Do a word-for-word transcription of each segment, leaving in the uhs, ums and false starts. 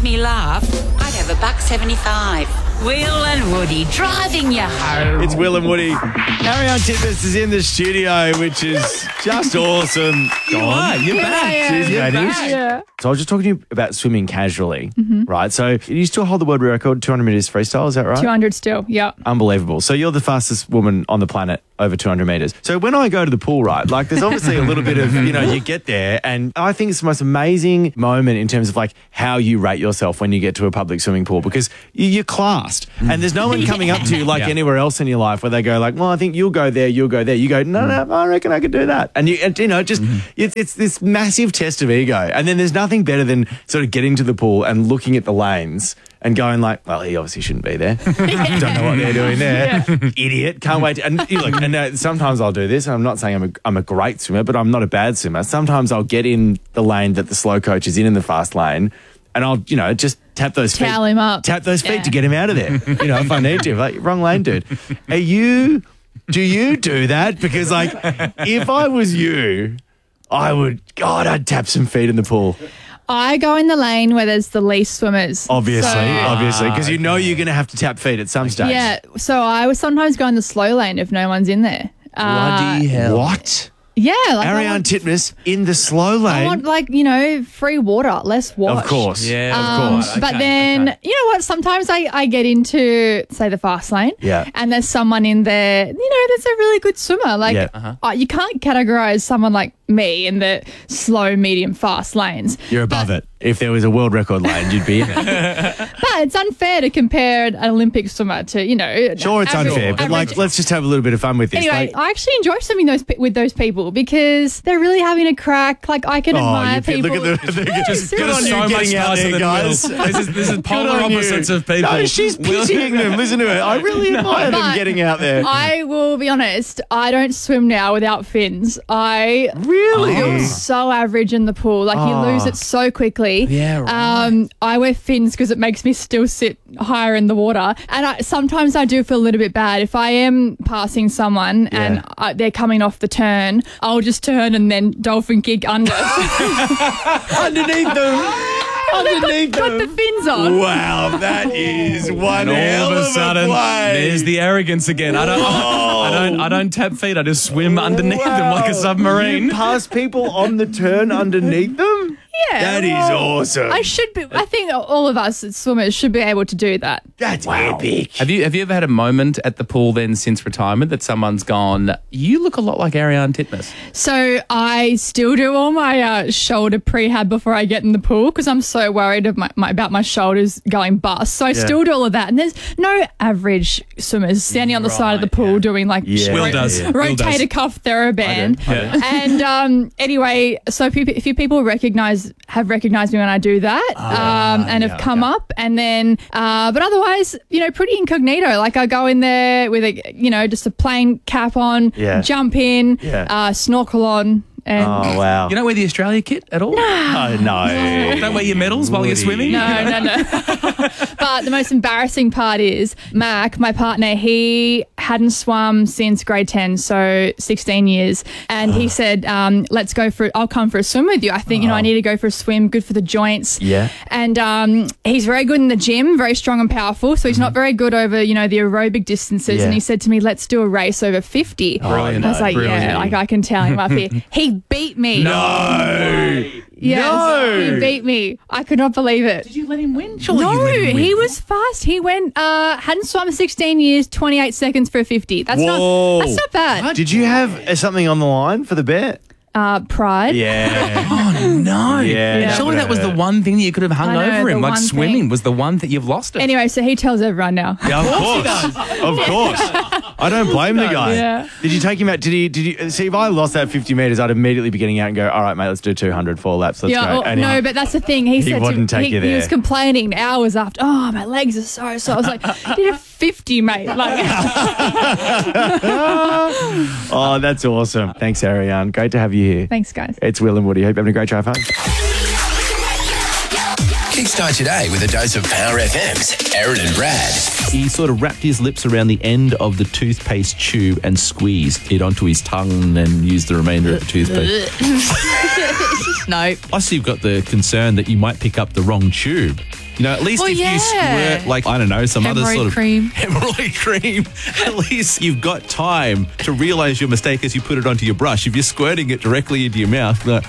me laugh, I'd have a buck seventy-five. Will and Woody driving you home. It's Will and Woody. Ariane Titmus is in the studio, which is just awesome. You are. You're back. Cheers, You're ladies. back. Yeah. So I was just talking to you about swimming casually, Mm-hmm. right? So you still hold the world record, two hundred metres freestyle, is that right? two hundred still, yeah. Unbelievable. So you're the fastest woman on the planet over two hundred metres. So when I go to the pool, right, like there's obviously a little bit of, you know, you get there and I think it's the most amazing moment in terms of like how you rate yourself when you get to a public swimming pool because you- you're classed and there's no one coming up to you like Yeah. anywhere else in your life where they go like, well, I think you'll go there, you'll go there. You go, no, no, I reckon I could do that. And, you, and, you know, just it's, it's this massive test of ego. And then there's nothing better than sort of getting to the pool and looking at the lanes and going like, well, he obviously shouldn't be there. Don't know what they're doing there. Idiot. Can't wait. To, and you look, and uh, sometimes I'll do this. And I'm not saying I'm a, I'm a great swimmer, but I'm not a bad swimmer. Sometimes I'll get in the lane that the slow coach is in in the fast lane and I'll, you know, just tap those feet. Towel him up. Tap those feet Yeah. to get him out of there. You know, if I need to. Like, wrong lane, dude. Are you, do you do that? Because like, if I was you, I would, God, I'd tap some feet in the pool. I go in the lane where there's the least swimmers. Obviously, So- obviously, because you know you're going to have to tap feet at some stage. Yeah, so I would sometimes go in the slow lane if no one's in there. Uh, Bloody hell. What? yeah, like I Ariane want, Titmus in the slow I lane? want like, you know, free water, less wash. Of course. Yeah, Um, of course. but Okay, then, okay. you know what? Sometimes I, I get into, say, the fast lane. Yeah. And there's someone in there, you know, that's a really good swimmer. Like, Yeah. Uh-huh. uh, you can't categorize someone like me in the slow, medium, fast lanes. You're above it. If there was a world record lane, you'd be in it. But it's unfair to compare an Olympic swimmer to, you know. Sure, it's average- unfair, but average- like, let's just have a little bit of fun with this. Anyway, like, I actually enjoy swimming those pe- with those people because they're really having a crack. Like, I can oh, admire you people. look at the, the Just good good on so you much getting out nicer there, than guys. Will. This is, this is Good polar on you. opposites of people. No, she's Will- pitying them. Listen to her. I really admire them But getting out there. I will be honest, I don't swim now without fins. I Really? feel so average in the pool. Like, you Oh. lose it so quickly. Yeah, right. Um, I wear fins because it makes me still sit higher in the water. And I, sometimes I do feel a little bit bad. If I am passing someone Yeah. and I, they're coming off the turn, I'll just turn and then dolphin kick under. Underneath them. Underneath Put the them. fins on. Wow, that is one And hell all of a of sudden, a play. there's the arrogance again. I don't, I don't, I don't tap feet. I just swim underneath them like a submarine. You pass people on the turn underneath them? Yeah. That is well, awesome. I should be. I think all of us as swimmers should be able to do that. That's epic. Have you have you ever had a moment at the pool then since retirement that someone's gone, you look a lot like Ariane Titmus? So I still do all my uh, shoulder prehab before I get in the pool because I'm so worried of my, my, about my shoulders going bust. So I still do all of that. And there's no average swimmers standing on the side of the pool doing like Yeah. Will does. Yeah. Will rotator does. cuff TheraBand. Yeah. And um, anyway, so a few, a few people recognize have recognized me when I do that um, and have yeah, come yeah. up. And then, uh, but otherwise, you know, pretty incognito. Like I go in there with a, you know, just a plain cap on, Yeah. jump in, Yeah. uh, snorkel on. And Oh, wow. You don't wear the Australia kit at all? oh, no. Don't wear your medals while you're Woody. swimming? No, no, no. But the most embarrassing part is Mac, my partner, he hadn't swum since grade ten, so sixteen years. And he said, um, let's go for, I'll come for a swim with you. I think, you know, I need to go for a swim, good for the joints. Yeah. And um, he's very good in the gym, very strong and powerful. So he's not very good over, you know, the aerobic distances. Yeah. And he said to me, let's do a race over fifty. Brilliant. I was like, Brilliant. yeah, like I can tell him up here. He beat me. No. Yes, No. he beat me. I could not believe it. Did you let him win? Surely No, you let him win. he was fast. He went, uh, hadn't swum sixteen years, twenty-eight seconds for a fifty. That's Whoa. not, that's not bad. Did you have uh, something on the line for the bet? Uh, pride. Yeah. Oh, no. Yeah, that Surely that was the hurt. one thing that you could have hung I know, over him. the Like one swimming thing. was the one that you've lost it. Anyway, so he tells everyone now. Yeah, of course. Of course. I don't blame the guy. Yeah. Did you take him out? Did he? Did you see? If I lost that fifty meters, I'd immediately be getting out and go, "All right, mate, let's do two hundred, four laps. Let's Yeah, go." oh, And no, he- but that's the thing. He, said wouldn't to, take he, you he was there. complaining hours after. Oh, my legs are so sore. I was like, you did a fifty, mate. Like, oh, that's awesome. Thanks, Ariane. Great to have you here. thanks, guys. It's Will and Woody. Hope you're having a great drive home. Kickstart your day with a dose of Power F M's Aaron and Brad. He sort of wrapped his lips around the end of the toothpaste tube and squeezed it onto his tongue and then used the remainder of the toothpaste. No. Plus, you've got the concern that you might pick up the wrong tube. You know, at least Well, if yeah. you squirt, like, I don't know, some other Hemorrhoid sort of cream. hemorrhoid cream, at least you've got time to realise your mistake as you put it onto your brush. If you're squirting it directly into your mouth, like,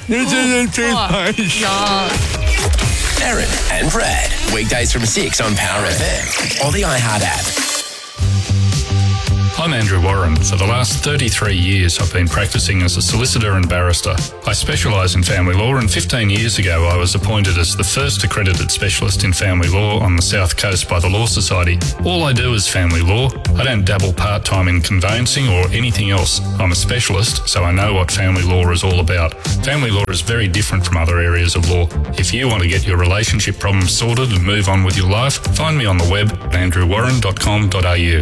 Aaron and Brad. Weekdays from six on Power F M or the iHeart app. I'm Andrew Warren. For the last thirty-three years, I've been practicing as a solicitor and barrister. I specialise in family law, and fifteen years ago, I was appointed as the first accredited specialist in family law on the South Coast by the Law Society. All I do is family law. I don't dabble part-time in conveyancing or anything else. I'm a specialist, so I know what family law is all about. Family law is very different from other areas of law. If you want to get your relationship problems sorted and move on with your life, find me on the web at andrew warren dot com dot a u.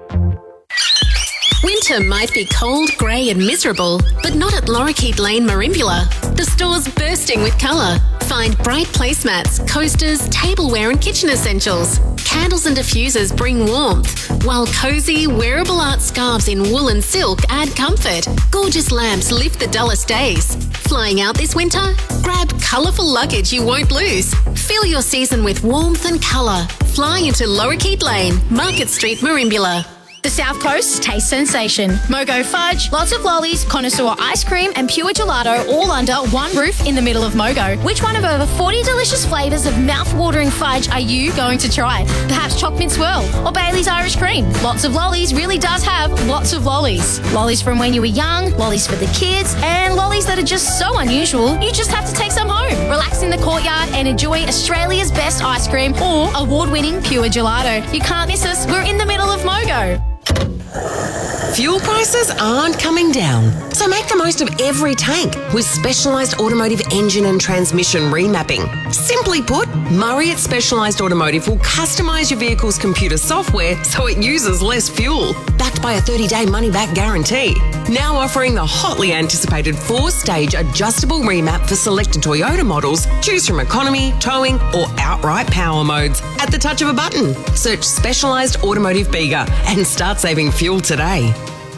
Winter might be cold, grey and miserable, but not at Lorikeet Lane, Marimbula. The store's bursting with colour. Find bright placemats, coasters, tableware and kitchen essentials. Candles and diffusers bring warmth, while cosy, wearable art scarves in wool and silk add comfort. Gorgeous lamps lift the dullest days. Flying out this winter? Grab colourful luggage you won't lose. Fill your season with warmth and colour. Fly into Lorikeet Lane, Market Street, Marimbula. The South Coast taste sensation. Mogo fudge, lots of lollies, connoisseur ice cream and pure gelato all under one roof in the middle of Mogo. Which one of over forty delicious flavours of mouth-watering fudge are you going to try? Perhaps choc mint swirl or Bailey's Irish cream. Lots of lollies really does have lots of lollies. Lollies from when you were young, lollies for the kids, and lollies that are just so unusual you just have to take some home. Relax in the courtyard and enjoy Australia's best ice cream or award-winning pure gelato. You can't miss us. We're in the middle of Mogo. Fuel prices aren't coming down, so make the most of every tank with specialised automotive engine and transmission remapping. Simply put, Murray at Specialised Automotive will customise your vehicle's computer software so it uses less fuel, backed by a thirty-day money-back guarantee. Now offering the hotly anticipated four-stage adjustable remap for selected Toyota models. Choose from economy, towing or outright power modes at the touch of a button. Search Specialised Automotive Bega and start saving fuel today.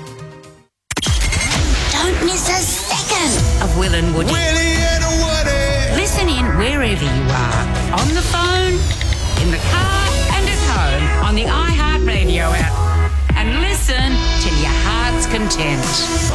Don't miss a second of Will and Woody. Willie and Woody. Listen in wherever you are. On the phone, in the car and at home on the iHeart Radio app. And listen till your heart's content.